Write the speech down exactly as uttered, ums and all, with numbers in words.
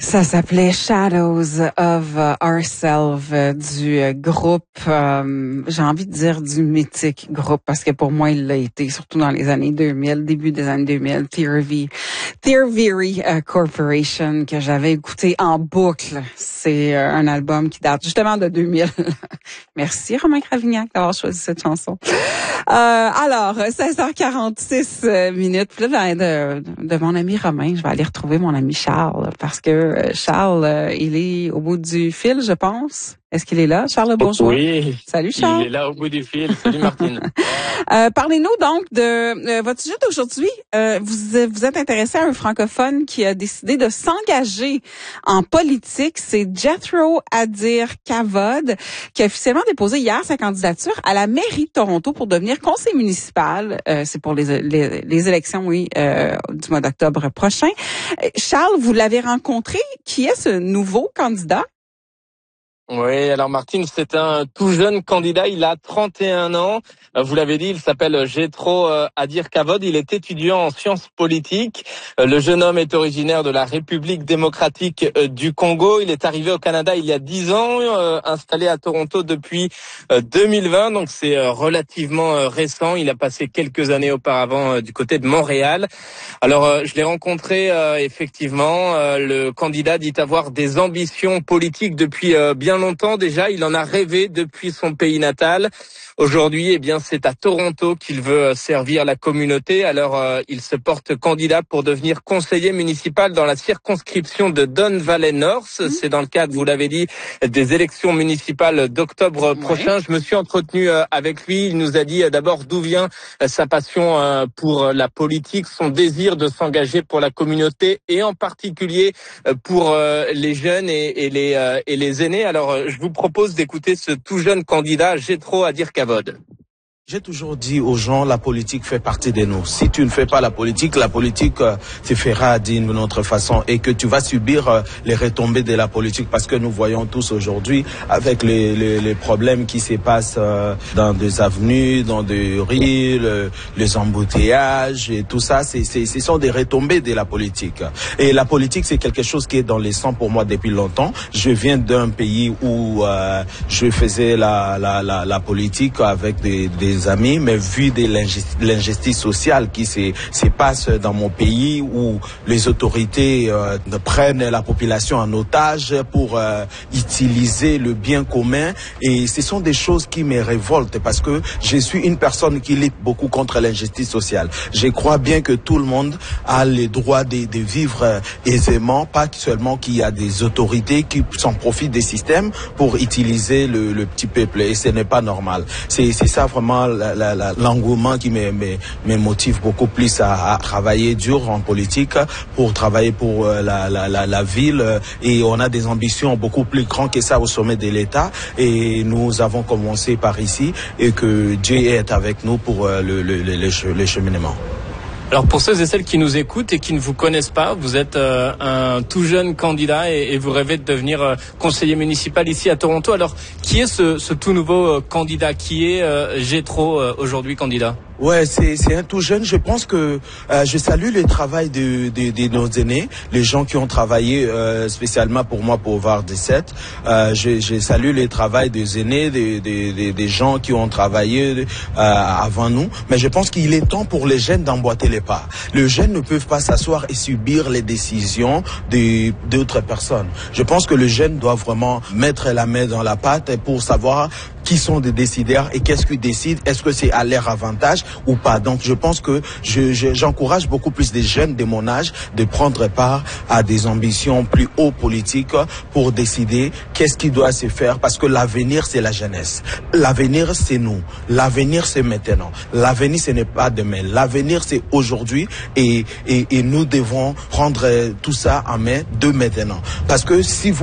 Ça s'appelait Shadows of Ourselves euh, du euh, groupe, euh, j'ai envie de dire du mythique groupe, parce que pour moi, il l'a été, surtout dans les années deux mille, début des années deux mille, Theory, Theory uh, Corporation, que j'avais écouté en boucle. C'est euh, un album qui date justement de deux mille. Merci Romain Cravignac d'avoir choisi cette chanson. Euh, alors, seize heures quarante-six minutes. Puis là, de, de mon ami Romain, je vais aller retrouver mon ami Charles, parce que Charles, euh, il est au bout du fil, je pense. Est-ce qu'il est là, Charles Bourgeois? Oui. Salut Charles. Il est là au bout du fil. Salut Martine. euh, Parlez-nous donc de euh, votre sujet d'aujourd'hui. Euh, vous vous êtes intéressé à un francophone qui a décidé de s'engager en politique. C'est Jethro Adir Kavod, qui a officiellement déposé hier sa candidature à la mairie de Toronto pour devenir conseiller municipal. Euh, c'est pour les, les, les élections, oui, euh, du mois d'octobre prochain. Charles, vous l'avez rencontré. Qui est ce nouveau candidat? Oui, alors Martine, c'est un tout jeune candidat, il a trente et un ans, vous l'avez dit, il s'appelle Jethro Adir Kavod, il est étudiant en sciences politiques. Le jeune homme est originaire de la République démocratique du Congo, il est arrivé au Canada il y a dix ans, installé à Toronto depuis deux mille vingt, donc c'est relativement récent, il a passé quelques années auparavant du côté de Montréal. Alors je l'ai rencontré effectivement, le candidat dit avoir des ambitions politiques depuis bien longtemps déjà, il en a rêvé depuis son pays natal. Aujourd'hui, eh bien, c'est à Toronto qu'il veut servir la communauté. Alors, euh, il se porte candidat pour devenir conseiller municipal dans la circonscription de Don Valley North. Mmh. C'est dans le cadre, vous l'avez dit, des élections municipales d'octobre prochain. Ouais. Je me suis entretenu euh, avec lui. Il nous a dit euh, d'abord d'où vient euh, sa passion euh, pour la politique, son désir de s'engager pour la communauté et en particulier euh, pour euh, les jeunes et, et les euh, et les aînés. Alors, euh, je vous propose d'écouter ce tout jeune candidat, Jethro Adir Kavod. J'ai toujours dit aux gens, la politique fait partie de nous. Si tu ne fais pas la politique, la politique euh, te fera d'une autre façon et que tu vas subir euh, les retombées de la politique parce que nous voyons tous aujourd'hui avec les, les, les problèmes qui se passent euh, dans des avenues, dans des rues, le, les embouteillages et tout ça, c'est, c'est, ce sont des retombées de la politique. Et la politique, c'est quelque chose qui est dans les sangs pour moi depuis longtemps. Je viens d'un pays où euh, je faisais la, la, la, la politique avec des, des amis, mais vu de l'injustice sociale qui se, se passe dans mon pays où les autorités euh, prennent la population en otage pour euh, utiliser le bien commun, et ce sont des choses qui me révoltent parce que je suis une personne qui lutte beaucoup contre l'injustice sociale. Je crois bien que tout le monde a le droit de, de vivre aisément, pas seulement qu'il y a des autorités qui s'en profitent des systèmes pour utiliser le, le petit peuple, et ce n'est pas normal. C'est, c'est ça vraiment La, la, la, l'engouement qui me, me, me motive beaucoup plus à, à travailler dur en politique pour travailler pour la, la, la, la ville, et on a des ambitions beaucoup plus grandes que ça au sommet de l'État, et nous avons commencé par ici et que Dieu est avec nous pour le, le, le, le, le cheminement. Alors pour ceux et celles qui nous écoutent et qui ne vous connaissent pas, vous êtes euh, un tout jeune candidat et, et vous rêvez de devenir euh, conseiller municipal ici à Toronto. Alors qui est ce, ce tout nouveau euh, candidat? Qui est euh, Jethro euh, aujourd'hui candidat? Ouais, c'est c'est un tout jeune. Je pense que euh, je salue le travail de, de de nos aînés, les gens qui ont travaillé euh, spécialement pour moi pour V A R dix-sept. Euh, je, je salue le travail des aînés, des des des, des gens qui ont travaillé euh, avant nous. Mais je pense qu'il est temps pour les jeunes d'emboîter les pas. Les jeunes ne peuvent pas s'asseoir et subir les décisions de d'autres personnes. Je pense que les jeunes doivent vraiment mettre la main dans la pâte pour savoir qui sont des décideurs et qu'est-ce qu'ils décident. Est-ce que c'est à leur avantage ou pas? Donc je pense que je, je, j'encourage beaucoup plus des jeunes de mon âge de prendre part à des ambitions plus haut politiques pour décider qu'est-ce qui doit se faire, parce que l'avenir c'est la jeunesse. L'avenir c'est nous. L'avenir c'est maintenant. L'avenir ce n'est pas demain. L'avenir c'est aujourd'hui, et, et, et nous devons prendre tout ça en main de maintenant. Parce que si vous